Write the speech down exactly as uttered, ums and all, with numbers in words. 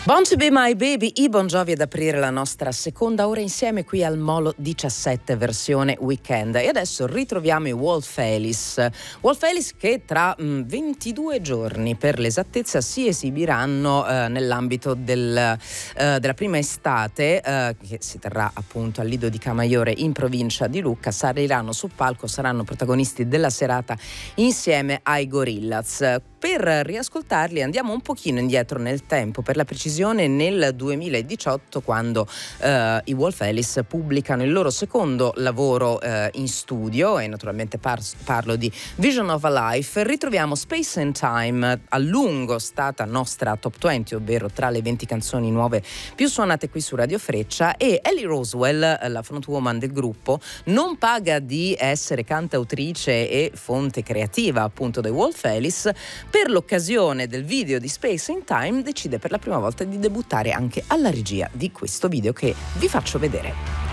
Born to be my baby, i Bon Jovi ad aprire la nostra seconda ora insieme qui al Molo diciassette versione weekend. E adesso ritroviamo i Wolf Alice. Wolf Alice che tra mh, ventidue giorni per l'esattezza si esibiranno eh, nell'ambito del, eh, della prima estate eh, che si terrà appunto al Lido di Camaiore in provincia di Lucca. Saliranno sul palco, saranno protagonisti della serata insieme ai Gorillaz. Per riascoltarli andiamo un pochino indietro nel tempo, per la precisione nel duemiladiciotto, quando eh, i Wolf Alice pubblicano il loro secondo lavoro eh, in studio, e naturalmente par- parlo di Vision of a Life. Ritroviamo Space and Time, a lungo stata nostra top venti, ovvero tra le venti canzoni nuove più suonate qui su Radio Freccia, e Ellie Roswell, la frontwoman del gruppo, non paga di essere cantautrice e fonte creativa appunto dei Wolf Alice. Per l'occasione del video di Space in Time decide per la prima volta di debuttare anche alla regia di questo video che vi faccio vedere.